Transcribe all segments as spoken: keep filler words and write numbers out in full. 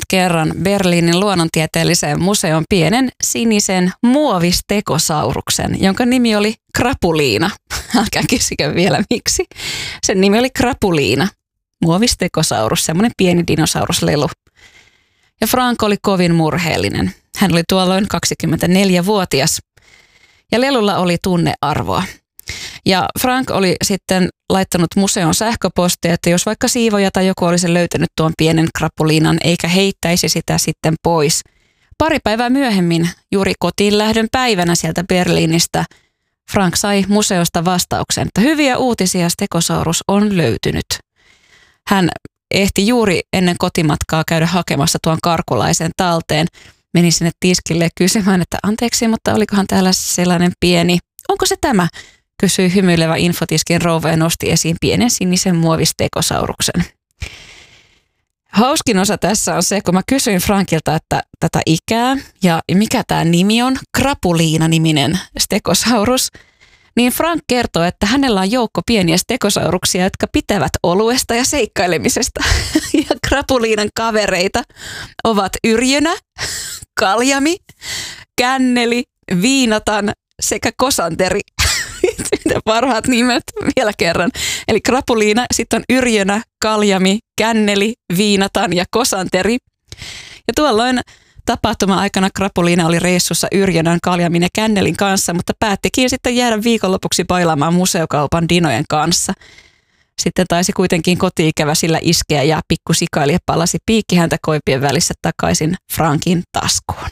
kerran Berliinin luonnontieteelliseen museon pienen sinisen muovistekosauruksen, jonka nimi oli Krapuliina. Älkää kysykö vielä miksi. Sen nimi oli Krapuliina. Muovistekosaurus, semmoinen pieni dinosauruslelu. Ja Frank oli kovin murheellinen. Hän oli tuolloin kaksikymmentäneljävuotias ja lelulla oli tunnearvoa. Ja Frank oli sitten laittanut museon sähköpostia, että jos vaikka siivoja tai joku olisi löytänyt tuon pienen Krapuliinan eikä heittäisi sitä sitten pois. Pari päivää myöhemmin, juuri kotiin lähdön päivänä sieltä Berliinistä, Frank sai museosta vastauksen, että hyviä uutisia, stegosaurus on löytynyt. Hän ehti juuri ennen kotimatkaa käydä hakemassa tuon karkulaisen talteen. Meni sinne tiskille kysymään, että anteeksi, mutta olikohan täällä sellainen pieni, onko se tämä? Kysyi hymyilevä infotiskin rouva ja nosti esiin pienen sinisen muovistekosauruksen. Hauskin osa tässä on se, kun mä kysyin Frankilta, että tätä ikää ja mikä tämä nimi on, Krapuliina-niminen stegosaurus, niin Frank kertoo, että hänellä on joukko pieniä stegosauruksia, jotka pitävät oluesta ja seikkailemisesta. Ja Krapuliinan kavereita ovat Yrjönä, Kaljami, Känneli, Viinatan sekä Kosanteri. Parhaat nimet vielä kerran. Eli Krapuliina, sitten on Yrjönä, Kaljami, Känneli, Viinatan ja Kosanteri. Ja tuolloin tapahtuma-aikana Krapuliina oli reissussa Yrjönän, Kaljamin ja Kännelin kanssa, mutta päättikin sitten jäädä viikonlopuksi bailaamaan museokaupan dinojen kanssa. Sitten taisi kuitenkin koti-ikävä sillä iskeä ja pikkusikailija palasi piikkihäntä koipien välissä takaisin Frankin taskuun.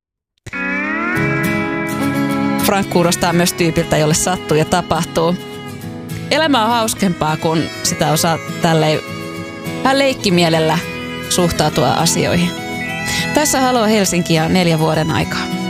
Frank kuulostaa myös tyypiltä, jolle sattuu ja tapahtuu. Elämä on hauskempaa, kun sitä osaa tälleen vähän leikkimielellä suhtautua asioihin. Tässä Haloo Helsinki ja neljä vuoden aikaa.